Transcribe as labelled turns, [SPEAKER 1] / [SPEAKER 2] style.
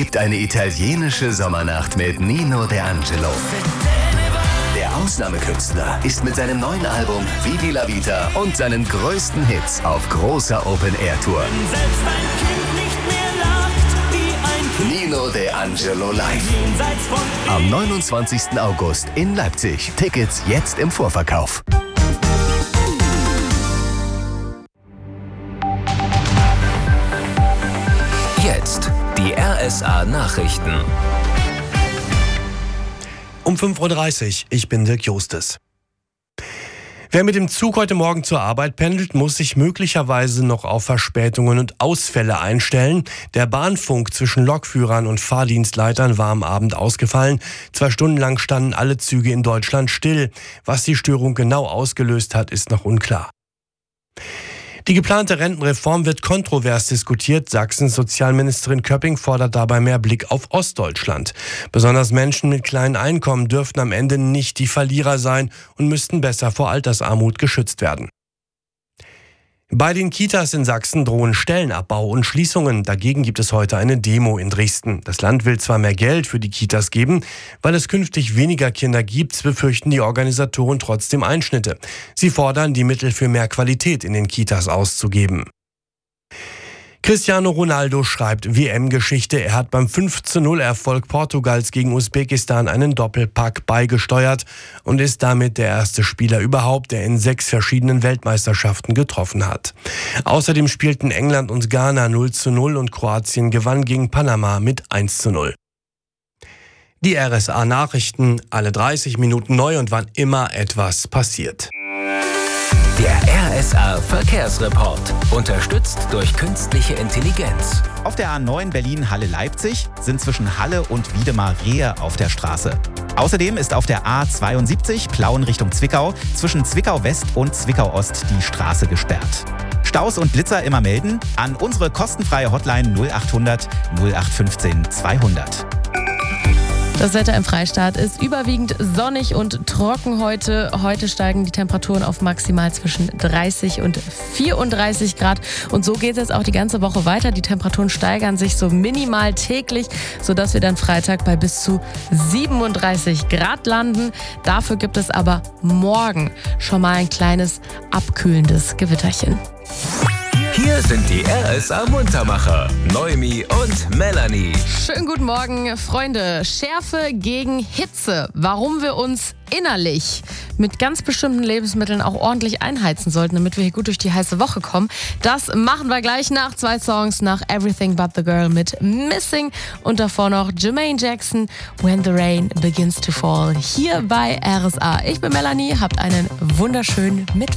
[SPEAKER 1] Erlebt eine italienische Sommernacht mit Nino D'Angelo. Der Ausnahmekünstler ist mit seinem neuen Album Vivi la Vita und seinen größten Hits auf großer Open-Air-Tour. Nino D'Angelo live. Am 29. August in Leipzig. Tickets jetzt im Vorverkauf. Jetzt die RSA-Nachrichten.
[SPEAKER 2] Um 5:30 Uhr, ich bin Dirk Justus. Wer mit dem Zug heute Morgen zur Arbeit pendelt, muss sich möglicherweise noch auf Verspätungen und Ausfälle einstellen. Der Bahnfunk zwischen Lokführern und Fahrdienstleitern war am Abend ausgefallen. 2 Stunden lang standen alle Züge in Deutschland still. Was die Störung genau ausgelöst hat, ist noch unklar. Die geplante Rentenreform wird kontrovers diskutiert. Sachsens Sozialministerin Köpping fordert dabei mehr Blick auf Ostdeutschland. Besonders Menschen mit kleinen Einkommen dürften am Ende nicht die Verlierer sein und müssten besser vor Altersarmut geschützt werden. Bei den Kitas in Sachsen drohen Stellenabbau und Schließungen. Dagegen gibt es heute eine Demo in Dresden. Das Land will zwar mehr Geld für die Kitas geben, weil es künftig weniger Kinder gibt, befürchten die Organisatoren trotzdem Einschnitte. Sie fordern, die Mittel für mehr Qualität in den Kitas auszugeben. Cristiano Ronaldo schreibt WM-Geschichte. Er hat beim 5:0-Erfolg Portugals gegen Usbekistan einen Doppelpack beigesteuert und ist damit der erste Spieler überhaupt, der in 6 verschiedenen Weltmeisterschaften getroffen hat. Außerdem spielten England und Ghana 0:0 und Kroatien gewann gegen Panama mit 1:0. Die RSA-Nachrichten, alle 30 Minuten neu und wann immer etwas passiert.
[SPEAKER 1] Der RSA-Verkehrsreport. Unterstützt durch künstliche Intelligenz.
[SPEAKER 3] Auf der A9 Berlin-Halle-Leipzig sind zwischen Halle und Wiedemar-Rehe auf der Straße. Außerdem ist auf der A72 Plauen Richtung Zwickau zwischen Zwickau-West und Zwickau-Ost die Straße gesperrt. Staus und Blitzer immer melden an unsere kostenfreie Hotline 0800 0815 200.
[SPEAKER 4] Das Wetter im Freistaat ist überwiegend sonnig und trocken heute. Heute steigen die Temperaturen auf maximal zwischen 30 und 34 Grad. Und so geht es jetzt auch die ganze Woche weiter. Die Temperaturen steigern sich so minimal täglich, sodass wir dann Freitag bei bis zu 37 Grad landen. Dafür gibt es aber morgen schon mal ein kleines abkühlendes Gewitterchen.
[SPEAKER 1] Hier sind die RSA-Muntermacher, Noemi und Melanie.
[SPEAKER 4] Schönen guten Morgen, Freunde. Schärfe gegen Hitze. Warum wir uns innerlich mit ganz bestimmten Lebensmitteln auch ordentlich einheizen sollten, damit wir hier gut durch die heiße Woche kommen. Das machen wir gleich nach 2 Songs, nach Everything But The Girl mit Missing und davor noch Jermaine Jackson, When the Rain Begins to Fall. Hier bei RSA. Ich bin Melanie, habt einen wunderschönen Mittwoch.